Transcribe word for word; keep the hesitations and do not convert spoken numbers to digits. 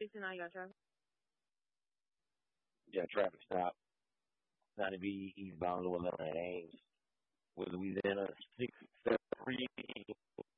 Jason, I got traffic. Yeah, traffic stop. ninety B eastbound Louisville and Ames with Louisiana six seven three.